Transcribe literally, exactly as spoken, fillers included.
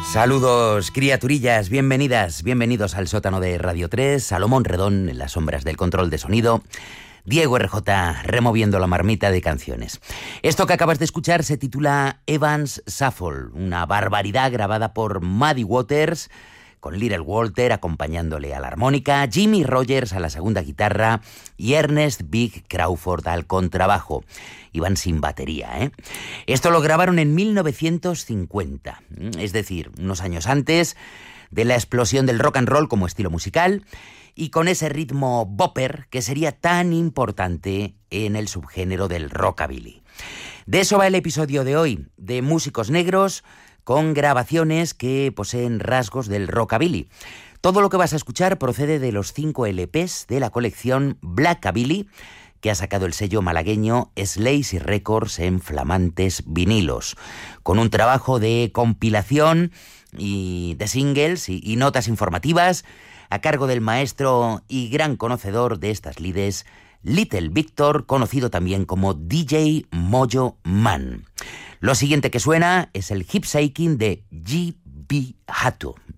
Saludos, criaturillas, bienvenidas, bienvenidos al sótano de Radio tres, Salomón Redón en las sombras del control de sonido, Diego R J removiendo la marmita de canciones. Esto que acabas de escuchar se titula Evans Shuffle, una barbaridad grabada por Muddy Waters, con Little Walter acompañándole a la armónica, Jimmy Rogers a la segunda guitarra y Ernest Big Crawford al contrabajo. Iban sin batería, ¿eh? Esto lo grabaron en mil novecientos cincuenta, es decir, unos años antes de la explosión del rock and roll como estilo musical y con ese ritmo bopper que sería tan importante en el subgénero del rockabilly. De eso va el episodio de hoy, de músicos negros con grabaciones que poseen rasgos del rockabilly. Todo lo que vas a escuchar procede de los cinco L Pes de la colección Blackabilly, que ha sacado el sello malagueño Slazy Records en flamantes vinilos, con un trabajo de compilación y de singles y, y notas informativas a cargo del maestro y gran conocedor de estas lides, Little Victor, conocido también como D J Mojo Man. Lo siguiente que suena es el hip shaking de G B Hatto.